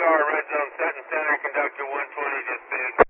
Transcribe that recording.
2R, red zone, set and center, conductor 120, dispatch.